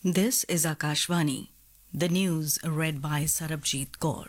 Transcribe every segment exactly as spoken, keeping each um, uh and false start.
This is Akashvani. The news read by Sarabjit Kaur.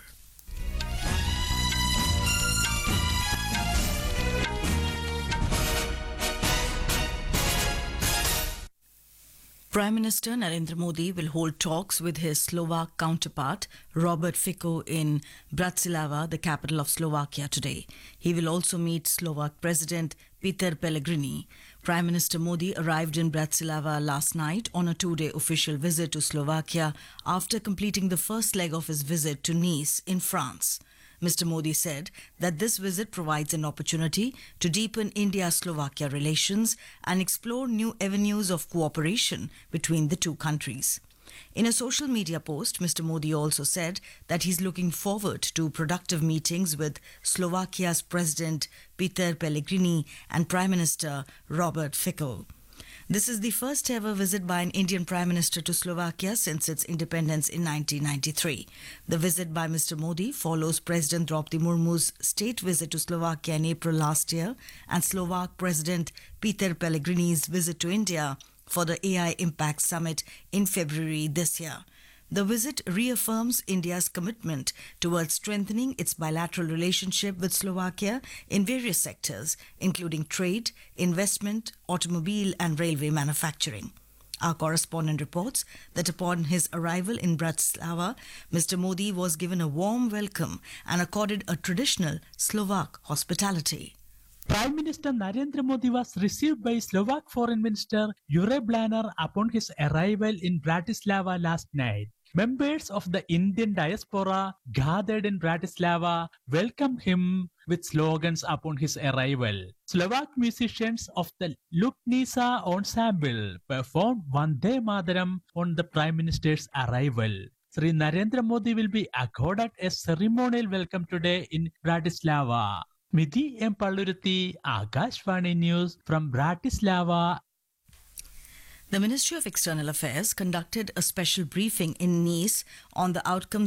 Prime Minister Narendra Modi will hold talks with his Slovak counterpart Robert Fico in Bratislava, the capital of Slovakia, today. He will also meet Slovak President Peter Pellegrini. Prime Minister Modi arrived in Bratislava last night on a two-day official visit to Slovakia after completing the first leg of his visit to Nice in France. Mister Modi said that this visit provides an opportunity to deepen India-Slovakia relations and explore new avenues of cooperation between the two countries. In a social media post, Mister Modi also said that he's looking forward to productive meetings with Slovakia's President Peter Pellegrini and Prime Minister Robert Fico. This is the first ever visit by an Indian Prime Minister to Slovakia since its independence in nineteen ninety-three. The visit by Mister Modi follows President Draupadi Murmu's state visit to Slovakia in April last year and Slovak President Peter Pellegrini's visit to India for the A I Impact Summit in February this year. The visit reaffirms India's commitment towards strengthening its bilateral relationship with Slovakia in various sectors, including trade, investment, automobile and railway manufacturing. Our correspondent reports that upon his arrival in Bratislava, Mister Modi was given a warm welcome and accorded a traditional Slovak hospitality. Prime Minister Narendra Modi was received by Slovak Foreign Minister Jure Blanar upon his arrival in Bratislava last night. Members of the Indian diaspora gathered in Bratislava welcomed him with slogans upon his arrival. Slovak musicians of the Luknisa Ensemble performed Vande Mataram on the Prime Minister's arrival. Sri Narendra Modi will be accorded a ceremonial welcome today in Bratislava. Midhi M. Palluruthi, Akashvani News from Bratislava. The Ministry of External Affairs conducted a special briefing in Nice on the outcomes